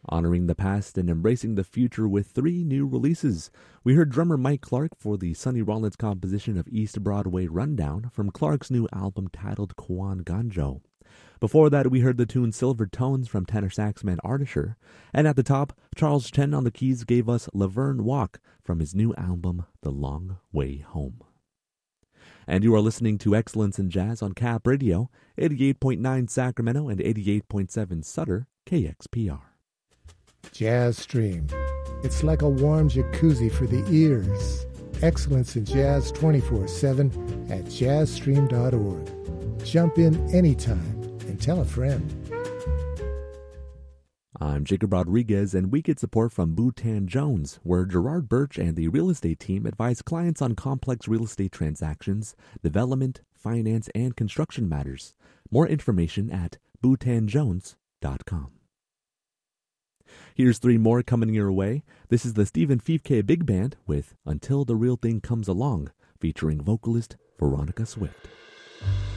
Honoring the past and embracing the future with 3 new releases. We heard drummer Mike Clark for the Sonny Rollins composition of East Broadway Rundown from Clark's new album titled Kwan Ganjo. Before that, we heard the tune Silver Tones from tenor saxman Artisher. And at the top, Charles Chen on the keys gave us Laverne Walk from his new album The Long Way Home. And you are listening to Excellence in Jazz on Cap Radio, 88.9 Sacramento and 88.7 Sutter, KXPR. Jazz Stream. It's like a warm jacuzzi for the ears. Excellence in Jazz 24/7 at jazzstream.org. Jump in anytime and tell a friend. I'm Jacob Rodriguez, and we get support from Bhutan Jones, where Gerard Birch and the real estate team advise clients on complex real estate transactions, development, finance, and construction matters. More information at bhutanjones.com. Here's 3 more coming your way. This is the Stephen Fiefke Big Band with Until the Real Thing Comes Along, featuring vocalist Veronica Swift.